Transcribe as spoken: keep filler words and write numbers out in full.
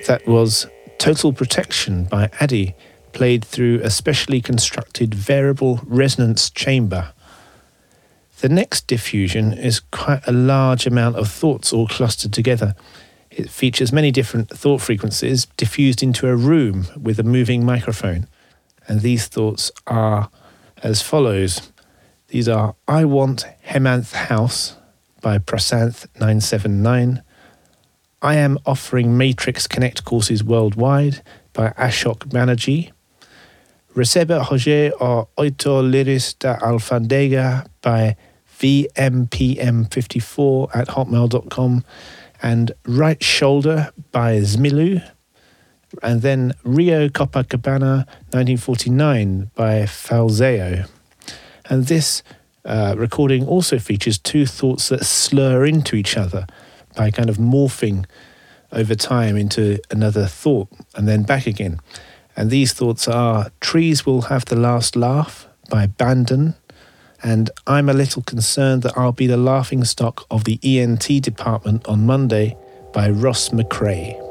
That was Total Protection by Addy, played through a specially constructed variable resonance chamber. The next diffusion is quite a large amount of thoughts all clustered together. It features many different thought frequencies diffused into a room with a moving microphone. And these thoughts are as follows. These are I Want Hemanth House by Prasanth nine seven nine. I Am Offering Matrix Connect courses worldwide by Ashok Banerjee. Recebe Roger o Oito Liris da Alfandega by V M P M fifty-four at hotmail dot com. And Right Shoulder by Zmilu. And then Rio Copacabana nineteen forty-nine by Falseo. And this uh, recording also features two thoughts that slur into each other by kind of morphing over time into another thought and then back again. And these thoughts are Trees Will Have the Last Laugh by Bandon, and I'm a little concerned that I'll be the laughing stock of the E N T department on Monday by Ross McRae.